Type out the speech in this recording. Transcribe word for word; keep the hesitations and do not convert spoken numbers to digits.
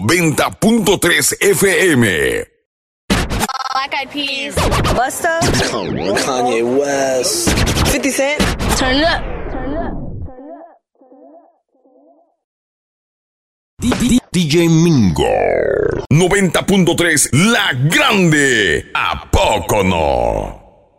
noventa punto tres F M. Black Eyed Peas. Busta. Kanye West. fifty Cent. Turn it up. D J Mingo. noventa punto tres La Grande. ¿A poco no?